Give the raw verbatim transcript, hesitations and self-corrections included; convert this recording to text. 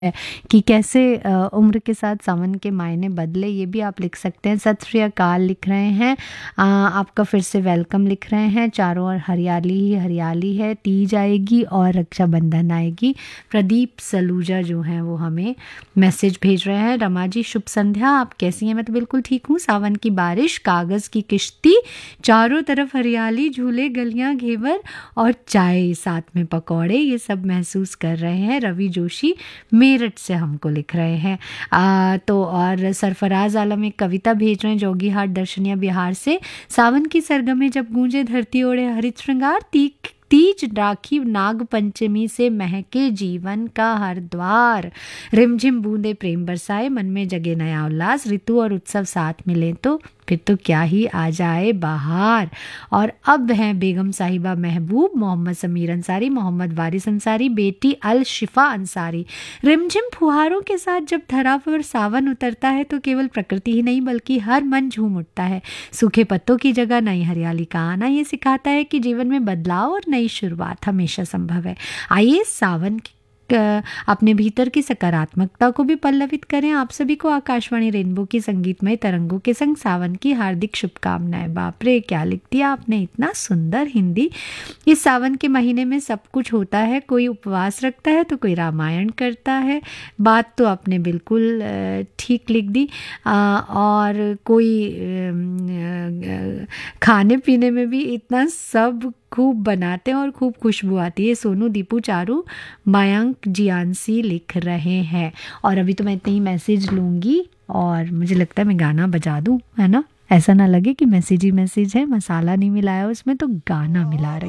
है कि कैसे अ, उम्र के साथ सावन के मायने बदले, ये भी आप लिख सकते हैं। सत श्री अकाल लिख रहे हैं, अ, आपका फिर से वेलकम लिख रहे हैं। चारों ओर हरियाली ही हरियाली है, तीज आएगी और रक्षाबंधन आएगी। प्रदीप सलूजा जो हैं वो हमें मैसेज भेज रहे हैं। रमा जी शुभ संध्या, आप कैसी हैं? मैं तो बिल्कुल ठीक हूँ। सावन की बारिश, कागज़ की किश्ती, चारों तरफ हरियाली, झूले, गलियाँ, घेवर और चाय, साथ में पकौड़े, ये सब महसूस कर रहे हैं। रवि जोशी मेरठ से हमको लिख रहे हैं। आ, तो और सरफराज आलम एक कविता भेज रहे हैं जोगीहाट दर्शनिया बिहार से। सावन की सरगमे जब गूंजे धरती ओढ़े हरित श्रृंगार, तीक तीज राखी नाग पंचमी से महके जीवन का हर द्वार, रिमझिम बूंदे प्रेम बरसाए, मन में जगे नया उल्लास, ऋतु और उत्सव साथ मिले तो फिर तो क्या ही आ जाए बाहर। और अब हैं बेगम साहिबा महबूब, मोहम्मद समीर अंसारी, मोहम्मद वारिस अंसारी, बेटी अल शिफा अंसारी। रिमझिम फुहारों के साथ जब धरा पर सावन उतरता है तो केवल प्रकृति ही नहीं बल्कि हर मन झूम उठता है। सूखे पत्तों की जगह नई हरियाली का आना ये सिखाता है कि जीवन में बदलाव और नई शुरुआत हमेशा संभव है। आइए सावन की अपने भीतर की सकारात्मकता को भी पल्लवित करें। आप सभी को आकाशवाणी रेनबो की संगीतमय तरंगों के संग सावन की हार्दिक शुभकामनाएं। बाप रे क्या लिख दिया आपने, इतना सुंदर हिंदी। इस सावन के महीने में सब कुछ होता है, कोई उपवास रखता है तो कोई रामायण करता है। बात तो आपने बिल्कुल ठीक लिख दी। और कोई खाने पीने में भी इतना सब खूब बनाते हैं और खूब खुशबू आती है। सोनू, दीपू, चारू, मयंक, जियांसी लिख रहे हैं। और अभी तो मैं इतने ही मैसेज लूँगी और मुझे लगता है मैं गाना बजा दूँ, है ना? ऐसा ना लगे कि मैसेज ही मैसेज है, मसाला नहीं मिलाया उसमें, तो गाना मिला रही।